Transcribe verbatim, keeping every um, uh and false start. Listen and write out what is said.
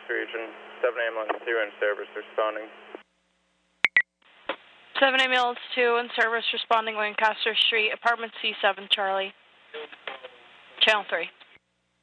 region. seven ambulance two in service responding. seven ambulance two in service responding Lancaster Street, apartment C seven, Charlie. Channel three.